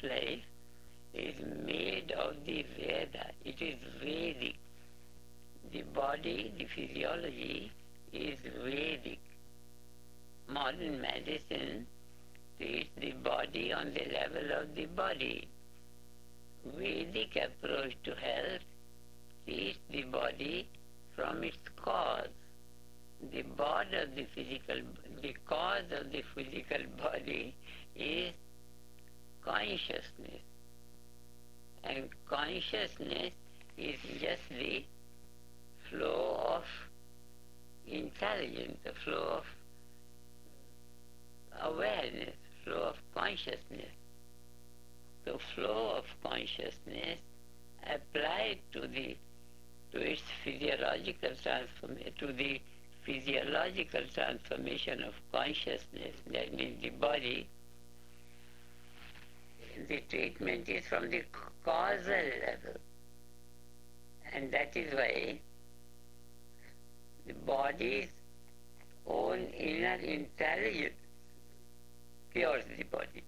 life is made of the Veda. It is Vedic. The body, the physiology is Vedic. Modern medicine treats the body on the level of the body. Vedic approach to health treats the body from its cause. The cause of the physical body is consciousness. And consciousness is just the flow of intelligence, the flow of awareness, flow of consciousness. The flow of consciousness applied to its physiological transformation, to the physiological transformation of consciousness, that means the body. The treatment is from the causal level. And that is why the body's own inner intelligence cures the body.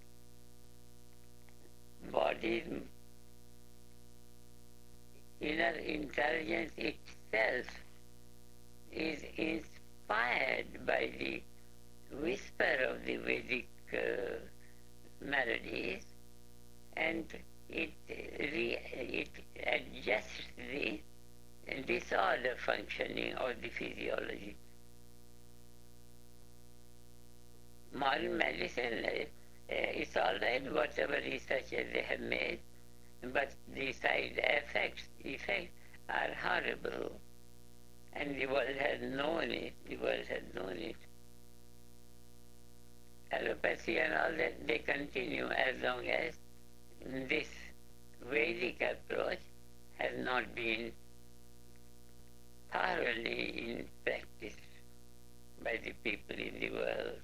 Body's inner intelligence itself is inspired by the whisper of the Vedic melodies, and it adjusts the disorder functioning of the physiology. Modern medicine, it's all right, whatever researches they have made, but the side effects are horrible. And the world has known it. Allopathy and all that, they continue as long as this Vedic approach has not been thoroughly in practice by the people in the world.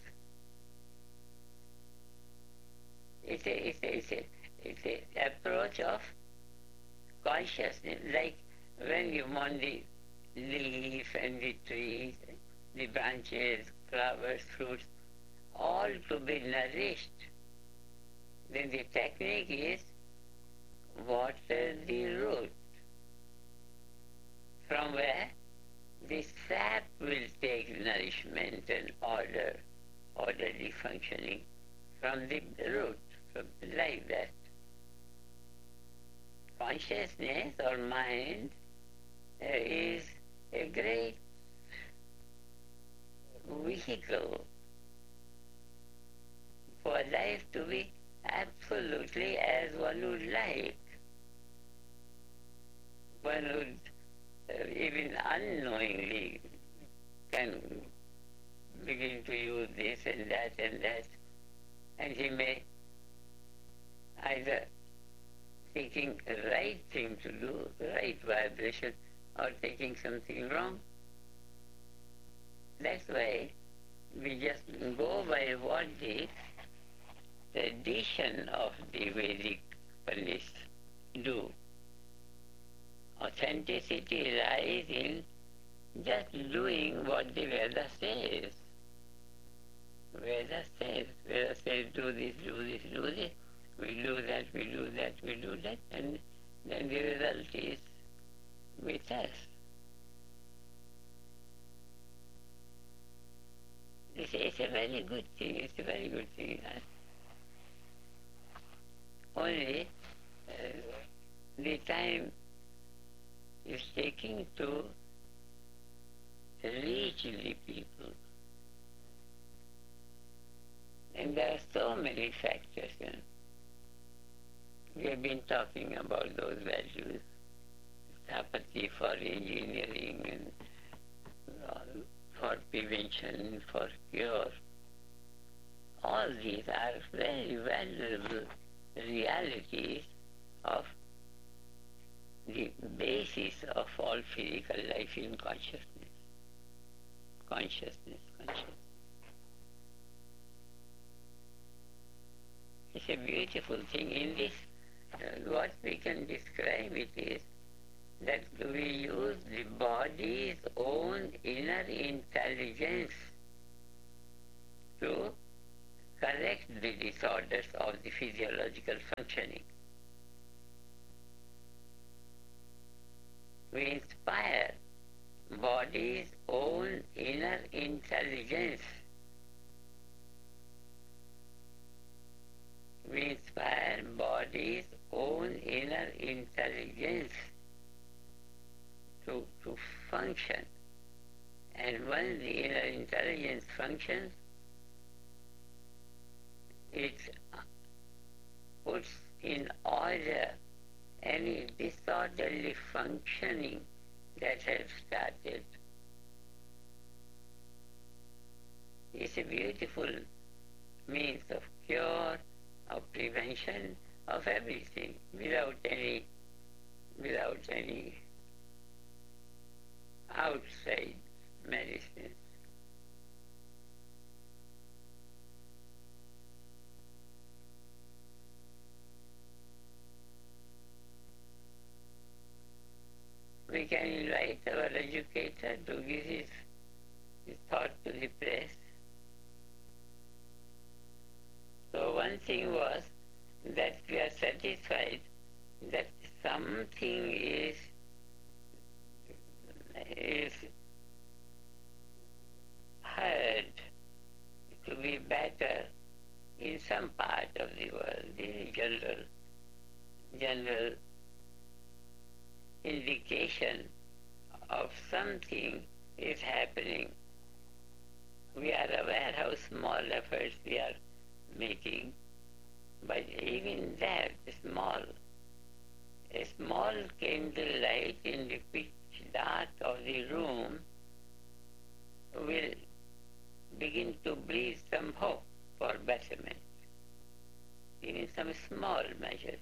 It's an approach of consciousness, like when you mourn the leaf and the trees, the branches, flowers, fruits, all to be nourished. Then the technique is water the root, from where the sap will take nourishment and orderly functioning from the root, like that. Consciousness or mind is a great vehicle for life to be absolutely as one would like. One would even unknowingly can begin to use this and that, and he may either taking the right thing to do, right vibration, or taking something wrong. That's why we just go by what the tradition of the Vedic Pandits do. Authenticity lies in just doing what the Veda says. Veda says do this, we do that, and then the result is with us. It's a very good thing, Only the time is taking to reach the people. And there are so many factors. We have been talking about those values, apathy for engineering and for prevention, for cure. All these are very valuable realities of the basis of all physical life in consciousness. It's a beautiful thing. In this, what we can describe it is that we use the body's own inner intelligence to correct the disorders of the physiological functioning. We inspire body's own inner intelligence. We inspire body's own inner intelligence to function. And when the inner intelligence functions, it puts in order any disorderly functioning that has started. It's a beautiful means of cure, of prevention, of everything, without any outside medicines. We can invite our educator to give his thought to the press. So one thing was that we are satisfied that something is heard to be better in some part of the world. This is general indication of something is happening. We are aware how small efforts we are making, but even that a small candle light in the pitch dark of the room will begin to breathe some hope for betterment. Even some small measures.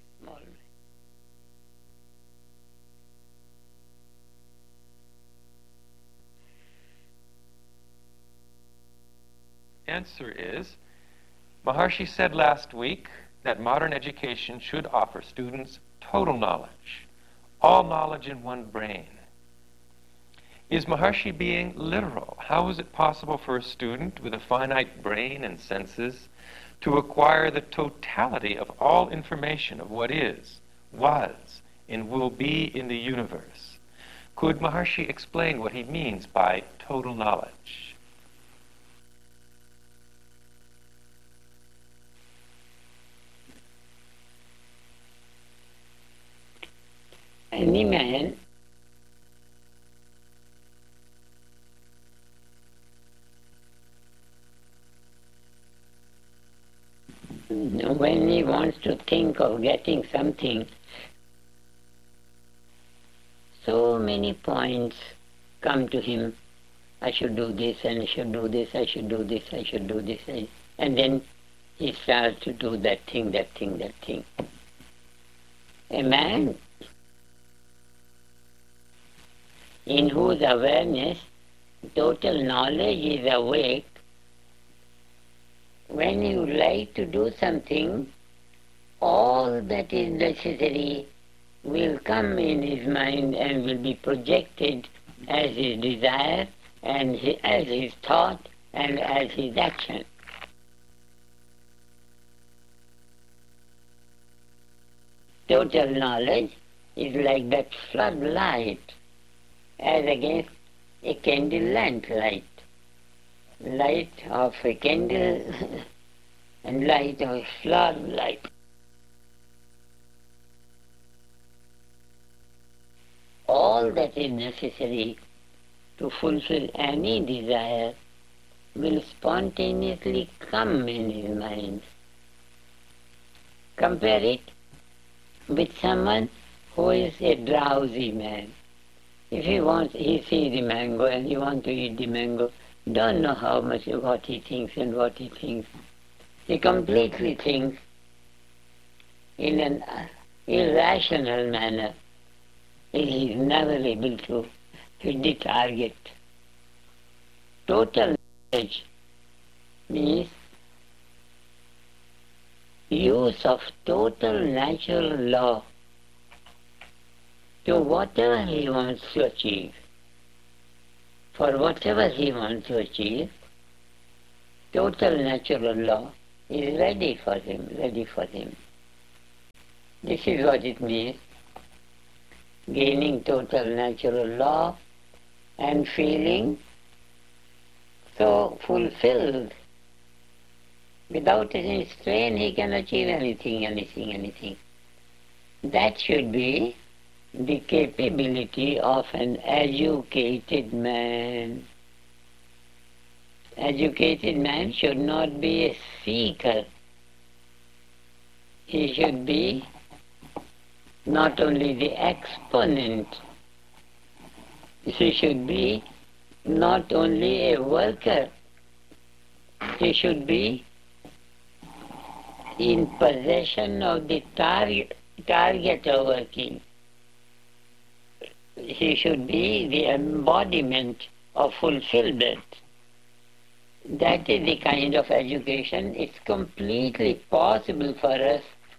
Answer is, Maharshi said last week that modern education should offer students total knowledge, all knowledge in one brain. Is Maharshi being literal? How is it possible for a student with a finite brain and senses to acquire the totality of all information of what is, was, and will be in the universe? Could Maharshi explain what he means by total knowledge? Any man when he wants to think of getting something, so many points come to him. I should do this, and I should do this, I should do this, I should do this. And then he starts to do that thing. A man in whose awareness total knowledge is awake, when you like to do something, all that is necessary will come in his mind and will be projected as his desire and as his thought and as his action. Total knowledge is like that floodlight as against a candle lamp light. Light of a candle and light of a floodlight. All that is necessary to fulfill any desire will spontaneously come in his mind. Compare it with someone who is a drowsy man. If he sees the mango and he wants to eat the mango, don't know what he thinks and what he thinks. He completely thinks in an irrational manner. He is never able to hit the target. Total knowledge means use of total natural law to whatever he wants to achieve. For whatever he wants to achieve, total natural law is ready for him, ready for him. This is what it means, gaining total natural law and feeling so fulfilled. Without any strain, he can achieve anything, anything, anything. That should be the capability of an educated man. Educated man should not be a seeker. He should be not only the exponent, he should be not only a worker, he should be in possession of the target of working. He should be the embodiment of fulfillment. That is the kind of education. It's completely possible for us.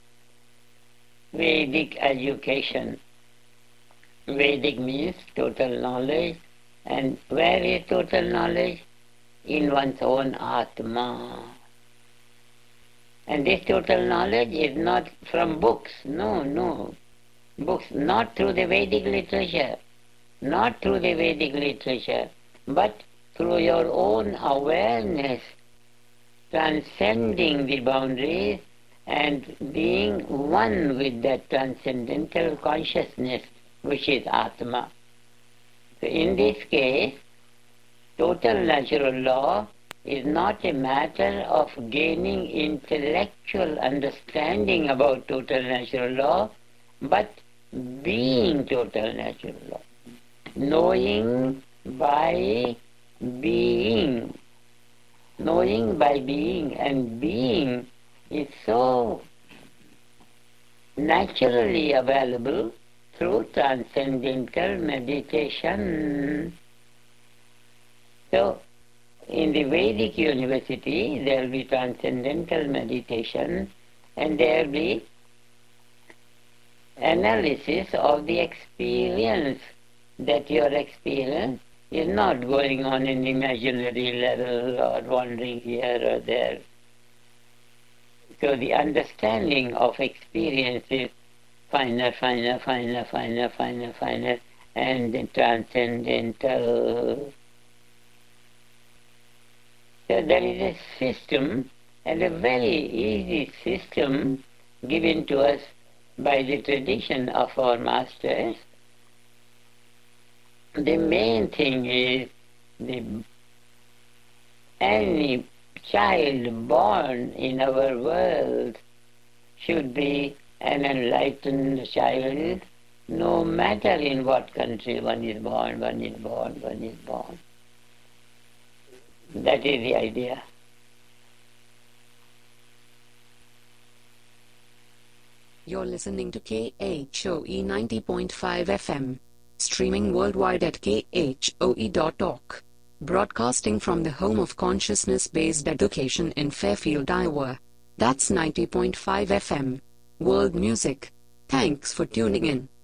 Vedic education. Vedic means total knowledge. And where is total knowledge? In one's own Atma. And this total knowledge is not from books. No. Books, not through the Vedic literature. Not through the Vedic literature. But through your own awareness, transcending the boundaries and being one with that transcendental consciousness, which is Atma. So in this case, total natural law is not a matter of gaining intellectual understanding about total natural law, but being total natural law. Knowing by being. Knowing by being, and being is so naturally available through transcendental meditation. So, in the Vedic university, there will be transcendental meditation, and there will be analysis of the experience, that your experience is not going on in imaginary level or wandering here or there. So the understanding of experience is finer, and transcendental. So there is a system, and a very easy system given to us by the tradition of our masters. The main thing is any child born in our world should be an enlightened child, no matter in what country one is born. That is the idea. You're listening to KHOE 90.5 FM. Streaming worldwide at KHOE.org. Broadcasting from the home of consciousness-based education in Fairfield, Iowa. That's 90.5 FM. World music. Thanks for tuning in.